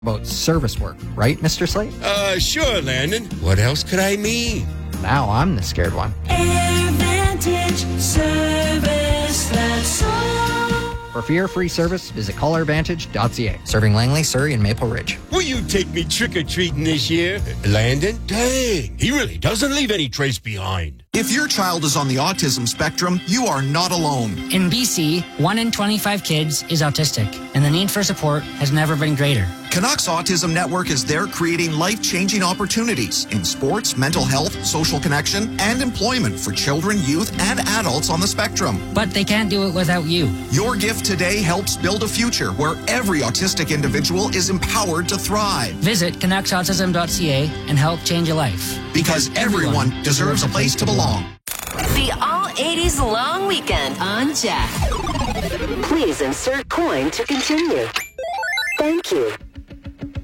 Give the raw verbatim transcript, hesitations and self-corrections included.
about service work, right, Mister Slate? Uh, sure, Landon. What else could I mean? Now I'm the scared one. Advantage Service, that's all. For fear-free service, visit caller advantage dot c a. Serving Langley, Surrey, and Maple Ridge. Will you take me trick-or-treating this year? Landon? Dang, he really doesn't leave any trace behind. If your child is on the autism spectrum, you are not alone. In B C, one in twenty-five kids is autistic, and the need for support has never been greater. Canucks Autism Network is there creating life-changing opportunities in sports, mental health, social connection, and employment for children, youth, and adults on the spectrum. But they can't do it without you. Your gift today helps build a future where every autistic individual is empowered to thrive. Visit canucks autism dot c a and help change a life. Because everyone deserves a place to belong. The All eighties Long Weekend on Jack. Please insert coin to continue. Thank you.